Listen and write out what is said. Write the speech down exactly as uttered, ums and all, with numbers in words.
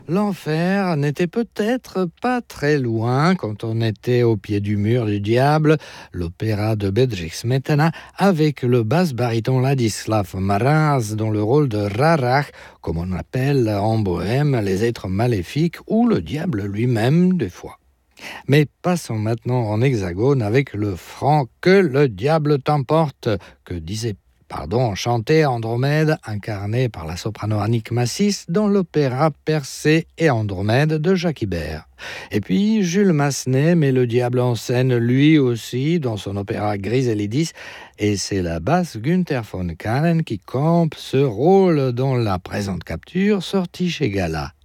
L'enfer n'était peut-être pas très loin quand on était au pied du mur du diable, l'opéra de Bedřich Smetana avec le basse-baryton Ladislav Maras dans le rôle de Rarach, comme on appelle en bohème les êtres maléfiques ou le diable lui-même des fois. Mais passons maintenant en hexagone avec le franc « Que le diable t'emporte » que disait Pardon, chantait Andromède, incarné par la soprano Annick Massis dans l'opéra Persée et Andromède de Jacques Ibert. Et puis Jules Massenet met le diable en scène lui aussi dans son opéra Griselidis, et c'est la basse Günther von Kalen qui campe ce rôle dans la présente capture sortie chez Gala.